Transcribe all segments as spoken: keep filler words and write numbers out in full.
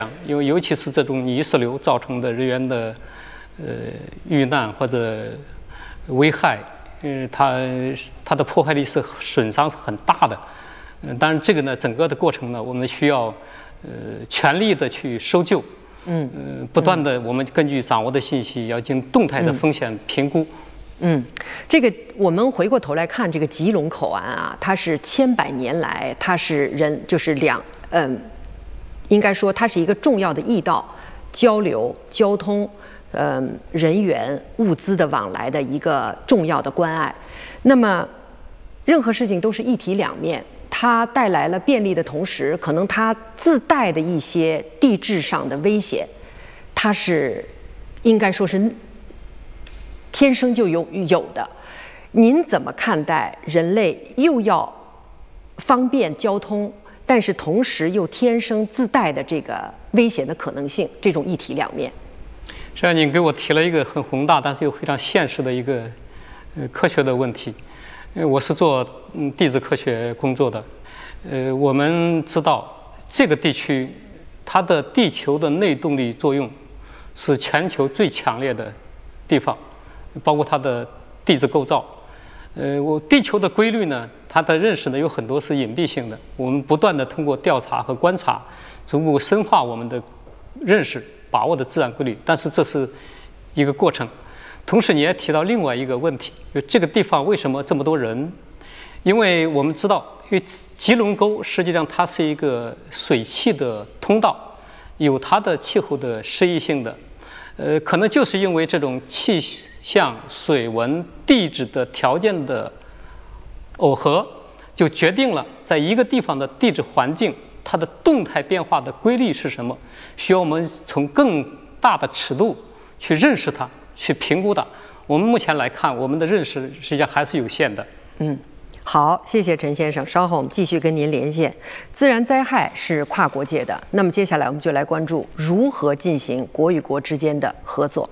因为尤其是这种泥石流造成的人员的呃遇难或者危害，呃，它它的破坏力是损伤是很大的。嗯、呃，当然这个呢，整个的过程呢，我们需要呃全力的去搜救，嗯，呃，不断的我们根据掌握的信息，要进行动态的风险评估。 嗯，这个我们回过头来看这个吉隆口岸啊，它是千百年来它是人就是两嗯。应该说，它是一个重要的驿道，交流、交通、呃人员、物资的往来的一个重要的关隘。那么，任何事情都是一体两面，它带来了便利的同时，可能它自带的一些地质上的危险，它是应该说是天生就有有的。您怎么看待人类又要方便交通？但是同时又天生自带的这个危险的可能性，这种一体两面。 实际上，您给我提了一个很宏大，但是又非常现实的一个呃科学的问题。呃，我是做嗯地质科学工作的，呃，我们知道这个地区它的地球的内动力作用是全球最强烈的地方，包括它的地质构造。呃，我地球的规律呢，它的认识呢有很多是隐蔽性的，我们不断的通过调查和观察，逐步深化我们的认识，把握的自然规律。但是这是一个过程。同时，你也提到另外一个问题，就这个地方为什么这么多人？因为我们知道，因为吉隆沟实际上它是一个水汽的通道，有它的气候的适宜性的。呃，可能就是因为这种气象、水文、地质的条件的耦合，就决定了在一个地方的地质环境它的动态变化的规律是什么，需要我们从更大的尺度去认识它，去评估它。我们目前来看，我们的认识实际上还是有限的。 嗯。好，谢谢陈先生。稍后我们继续跟您连线。自然灾害是跨国界的，那么接下来我们就来关注如何进行国与国之间的合作。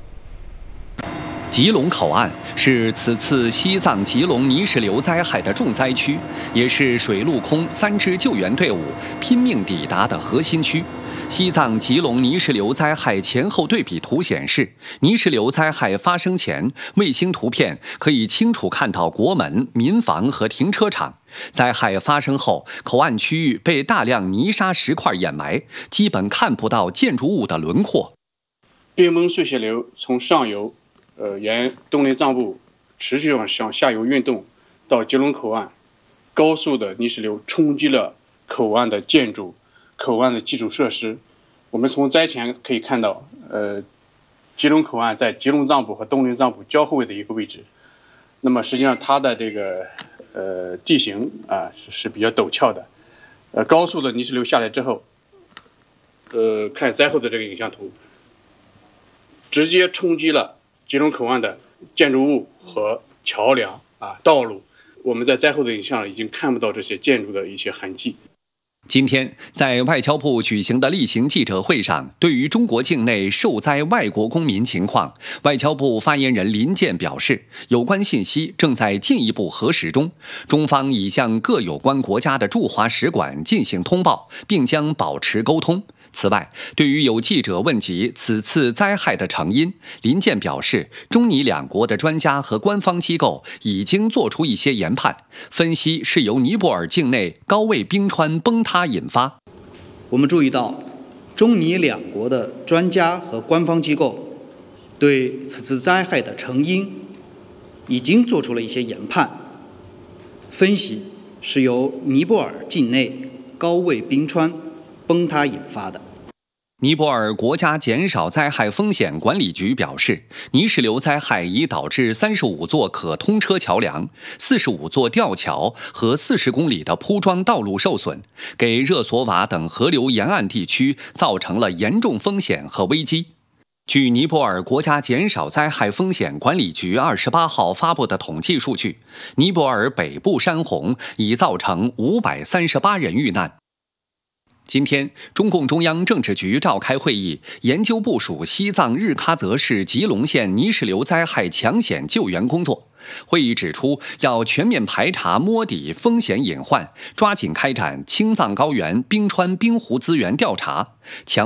吉隆口岸是此次西藏吉隆泥石流灾害的重灾区，也是水陆空三支救援队伍拼命抵达的核心区。西藏吉隆泥石流灾害前后对比图显示，泥石流灾害发生前，卫星图片可以清楚看到国门、民房和停车场。灾害发生后，口岸区域被大量泥沙石块掩埋，基本看不到建筑物的轮廓。 冰崩碎屑流从上游，呃，沿东林藏布持续往向下游运动，到吉隆口岸，高速的泥石流冲击了口岸的建筑。口岸的基础设施，我们从灾前可以看到，呃，吉隆口岸在吉隆藏布和东林藏布交汇的一个位置。那么实际上它的这个呃地形啊是比较陡峭的，呃，高速的泥石流下来之后，呃，看灾后的这个影像图，直接冲击了吉隆口岸的建筑物和桥梁啊道路。我们在灾后的影像已经看不到这些建筑的一些痕迹。 今天，在外交部举行的例行记者会上，对于中国境内受灾外国公民情况，外交部发言人林健表示，有关信息正在进一步核实中，中方已向各有关国家的驻华使馆进行通报，并将保持沟通。此外，对于有记者问及此次灾害的成因，林健表示，中尼两国的专家和官方机构已经做出一些研判，分析是由尼泊尔境内高位冰川崩塌引发。 我们注意到，中尼两国的专家和官方机构对此次灾害的成因已经做出了一些研判，分析是由尼泊尔境内高位冰川崩塌引发的。 尼泊尔国家减少灾害风险管理局表示，泥石流灾害已导致三十五座可通车桥梁、四十五座吊桥和四十公里的铺装道路受损，给热索瓦等河流沿岸地区造成了严重风险和危机。据尼泊尔国家减少灾害风险管理局二十八号发布的统计数据，尼泊尔北部山洪已造成五百三十八人遇难。今天，中共中央政治局召开会议，研究部署西藏日喀则市吉隆县泥石流灾害抢险救援工作。会议指出，要全面排查摸底风险隐患，抓紧开展青藏高原冰川冰湖资源调查，强